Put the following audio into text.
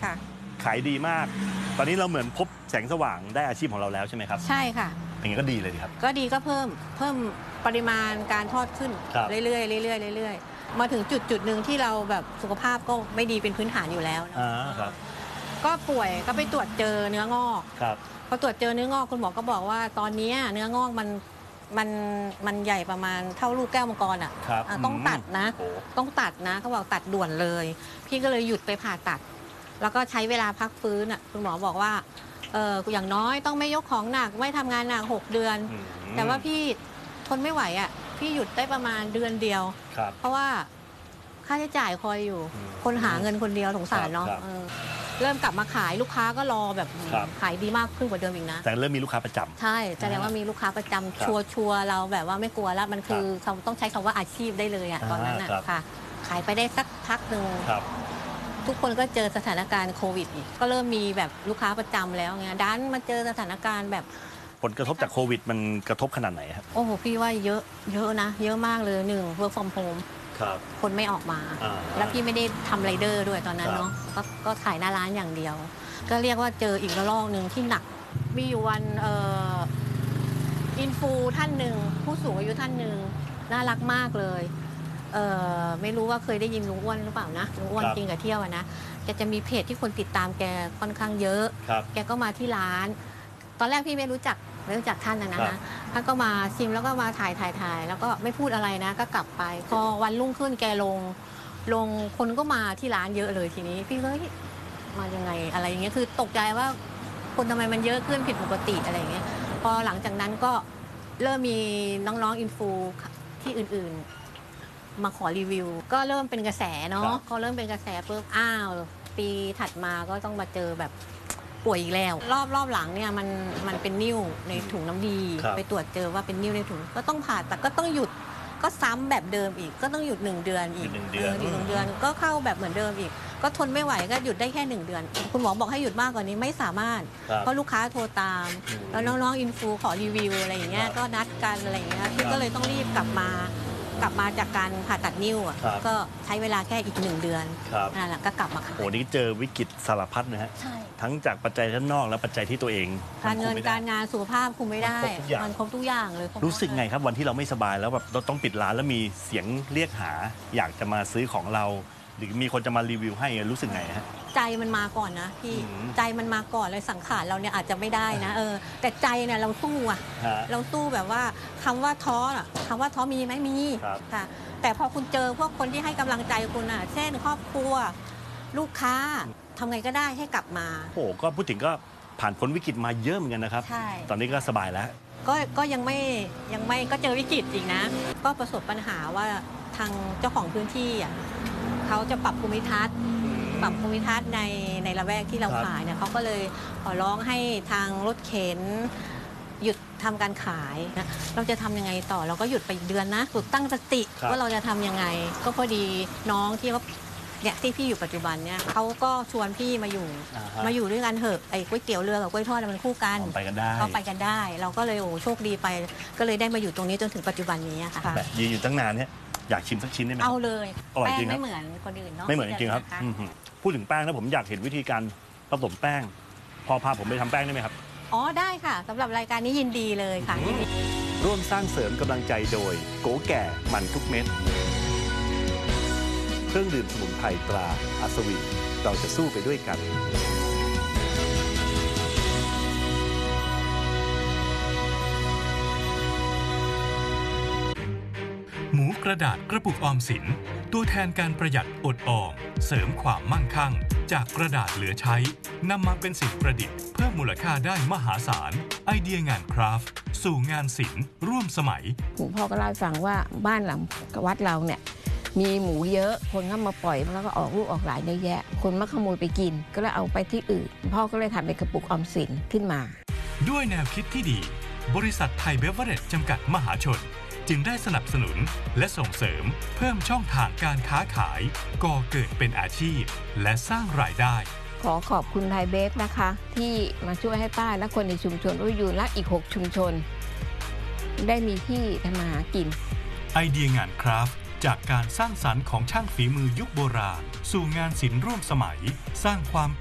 ค่ะขายดีมากตอนนี้เราเหมือนพบแสงสว่างได้อาชีพของเราแล้วใช่ไหมครับใช่ค่ะอย่างนี้ก็ดีเลยดีครับก็ดีก็เพิ่มปริมาณการทอดขึ้นเรื่อยๆเรื่อยๆมาถึงจุดหนึ่งที่เราแบบสุขภาพก็ไม่ดีเป็นพื้นฐานอยู่แล้วครับก็ป่วยก็ไปตรวจเจอเนื้องอกครับพอตรวจเจอเนื้องอกคุณหมอก็บอกว่าตอนนี้เนื้องอกมันใหญ่ประมาณเท่าลูกแก้วมังกรต้องตัดนะเขาบอกตัดด่วนเลยพี่ก็เลยหยุดไปผ่าตัดแล้วก็ใช้เวลาพักฟื้นคุณหมอบอกว่าอย่างน้อยต้องไม่ยกของหนักไม่ทำงานหนัก6 เดือนแต่ว่าพี่ทนไม่ไหวพี่หยุดได้ประมาณเดือนเดียวเพราะว่าค่าใช้จ่ายคอยอยู่คนหาเงินคนเดียวสงสารเนาะเริ่มกลับมาขายลูกค้าก็รอแบบขายดีมากขึ้นกว่าเดิมอีกนะแต่เริ่มมีลูกค้าประจำใช่แสดงว่ามีลูกค้าประจำชัวร์เราแบบว่าไม่กลัวแล้วมันคือเขาต้องใช้คำว่าอาชีพได้เลยตอนนั้นค่ะขายไปได้สักพักหนึ่งทุกคนก็เจอสถานการณ์โควิดอีกก็เริ่มมีแบบลูกค้าประจำแล้วไงดันมาเจอสถานการณ์แบบผลกระทบจากโควิดมันกระทบขนาดไหนครับโอ้โหพี่ว่าเยอะนะเยอะมากเลยwork from homeคนไม่ออกมาแล้วพี่ไม่ได้ทำไรเดอร์ด้วยตอนนั้นเนาะก็ขายหน้าร้านอย่างเดียวก็เรียกว่าเจออีกระลอกหนึ่งที่หนักมีอยู่วันอินฟูท่านหนึ่งผู้สูงอายุท่านหนึ่งน่ารักมากเลยไม่รู้ว่าเคยได้ยินลุงอ้วนหรือเปล่านะลุงอ้วนกินกับเที่ยวนะแกจะมีเพจที่คนติดตามแกค่อนข้างเยอะแกก็มาที่ร้านตอนแรกพี่ไม่รู้จักท่านนะท่านก็มาชิมแล้วก็มาถ่ายแล้วก็ไม่พูดอะไรนะก็กลับไปพอวันรุ่งขึ้นแกลงคนก็มาที่ร้านเยอะเลยทีนี้พี่ก็มายังไงอะไรอย่างเงี้ยคือตกใจว่าคนทำไมมันเยอะขึ้นผิดปกติอะไรอย่างเงี้ยพอหลังจากนั้นก็เริ่มมีน้องๆอินฟูที่อื่นๆมาขอรีวิวก็เริ่มเป็นกระแสเนาะก็เริ่มเป็นกระแสปุ๊บปีถัดมาก็ต้องมาเจอแบบป่วยอีกแล้วรอบหลังเนี่ยมันเป็นนิ่วในถุงน้ำดีไปตรวจเจอว่าเป็นนิ่วในถุงก็ต้องผ่าตัดก็ต้องหยุดก็ซ้ำแบบเดิมอีกก็ต้องหยุด1 เดือนอีก1 เดือนก็เข้าแบบเหมือนเดิมอีกก็ทนไม่ไหวก็หยุดได้แค่1 เดือนคุณหมอบอกให้หยุดมากกว่านี้ไม่สามารถเพราะลูกค้าโทรตามแล้วน้องๆอินฟูขอรีวิวอะไรอย่างเงี้ยก็นัดกันอะไรอย่างเงี้ยก็เลยต้องรีบกลับมาจากการผ่าตัดนิ้วก็ใช้เวลาแค่อีก1 เดือนนั่นแหละก็กลับมาค่ะโอ้นี่เจอวิกฤตสารพัดนะฮะทั้งจากปัจจัยด้านนอกและปัจจัยที่ตัวเองการเงินการงานสุขภาพคุมไม่ได้มันครบทุกอย่างเลยรู้สึกไงครับวันที่เราไม่สบายแล้วแบบเราต้องปิดร้านแล้วมีเสียงเรียกหาอยากจะมาซื้อของเราหรือมีคนจะมารีวิวให้รู้สึกไงฮะใจมันมาก่อนนะพี่ใจมันมาก่อนเลยสังขารเราเนี่ยอาจจะไม่ได้นะแต่ใจเนี่ยเราสู้เราสู้แบบว่าคำว่าท้อมีไหมมีค่ะแต่พอคุณเจอพวกคนที่ให้กำลังใจคุณเช่นครอบครัวลูกค้าทำไงก็ได้ให้กลับมาโอ้ก็พูดถึงก็ผ่านพ้นวิกฤตมาเยอะเหมือนกันนะครับตอนนี้ก็สบายแล้วก็ยังไม่ก็เจอวิกฤตอีกนะก็ประสบปัญหาว่าทางเจ้าของพื้นที่เขาจะปรับภูมิทัศน์ในละแวกที่เราขายเนี่ยเขาก็เลยขอร้องให้ทางรถเข็นหยุดทำการขายนะเราจะทำยังไงต่อเราก็หยุดไปเดือนนะฝึกตั้งสติว่าเราจะทำยังไงก็พอดีน้องที่เขาเนี่ยที่พี่อยู่ปัจจุบันเนี่ยเขาก็ชวนพี่มาอยู่ด้วยกันเถอะไอ้ก๋วยเตี๋ยวเรือกับกล้วยทอดมันคู่กันไปกันได้เราก็เลยโชคดีไปก็เลยได้มาอยู่ตรงนี้จนถึงปัจจุบันนี้ค่ะยืนอยู่ตั้งนานเนี่ยอยากชิมสักชิ้นได้ไหมเอาเลยแป้งไม่เหมือนคนอื่นเนาะไม่เหมือนจริงครับพูดถึงแป้งแล้วผมอยากเห็นวิธีการผสมแป้งพอพาผมไปทำแป้งได้ไหมครับได้ค่ะสำหรับรายการนี้ยินดีเลยค่ะร่วมสร้างเสริมกำลังใจโดยโกแก่มันทุกเม็ดเครื่องดื่มสมุนไพรตราอัศวินเราจะสู้ไปด้วยกันหมูกระดาษกระปุกออมสินตัวแทนการประหยัดอดออมเสริมความมั่งคั่งจากกระดาษเหลือใช้นำมาเป็นสิ่งประดิษฐ์เพิ่มมูลค่าได้มหาศาลไอเดียงานคราฟต์สู่งานศิลป์ร่วมสมัยพ่อก็เล่าให้ฟังว่าบ้านหลังวัดเราเนี่ยมีหมูเยอะคนก็มาปล่อยแล้วก็ออกลูกออกหลายได้แยะคนมาขโมยไปกินก็เลยเอาไปที่อื่นพ่อก็เลยทำเป็นกระปุกออมสินขึ้นมาด้วยแนวคิดที่ดีบริษัทไทยเบเวอเรจจำกัดมหาชนจึงได้สนับสนุนและส่งเสริมเพิ่มช่องทางการค้าขายก่อเกิดเป็นอาชีพและสร้างรายได้ขอขอบคุณไทยเบฟนะคะที่มาช่วยให้ป้าและคนในชุมชนอุยูและอีก6ชุมชนได้มีที่ทำมาหากินไอเดียงานคราฟต์จากการสร้างสรรค์ของช่างฝีมือยุคโบราณสู่งานศิลป์ร่วมสมัยสร้างความ